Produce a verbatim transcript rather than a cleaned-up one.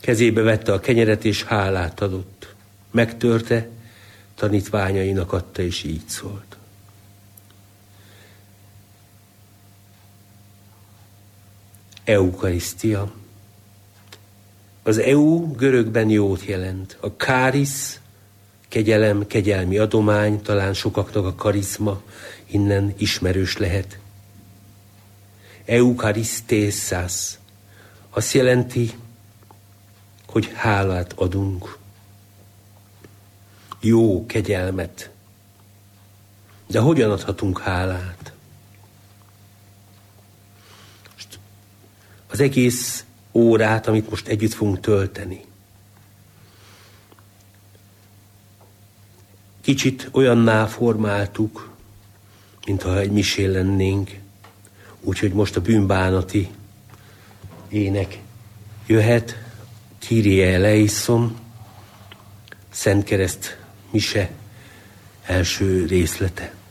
Kezébe vette a kenyeret, és hálát adott. Megtörte, tanítványainak adta, és így szólt. Eukarisztia. Az eu görögben jót jelent. A kárisz, kegyelem, kegyelmi adomány, talán sokaknak a karizma innen ismerős lehet. Eukarisztészász azt jelenti, hogy hálát adunk. Jó kegyelmet. De hogyan adhatunk hálát? Az egész órát, amit most együtt fogunk tölteni, kicsit olyanná formáltuk, mintha egy misén lennénk, úgyhogy most a bűnbánati ének jöhet, Kyrie eleison, Szent Kereszt mise első részlete.